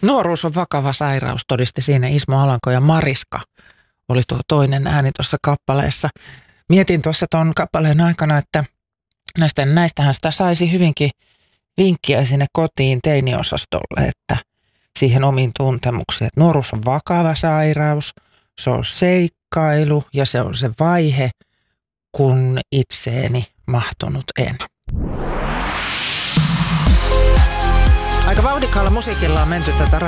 Nuoruus on vakava sairaus, todisti siinä Ismo Alanko, ja Mariska oli tuo toinen ääni tuossa kappaleessa. Mietin tuossa tuon kappaleen aikana, että näistähän sitä saisi hyvinkin vinkkiä sinne kotiin teiniosastolle, että siihen omiin tuntemuksiin. Että nuoruus on vakava sairaus, se on seikkailu ja se on se vaihe, kun itseeni mahtunut en. Aika vauhdikkaalla musiikilla on menty tätä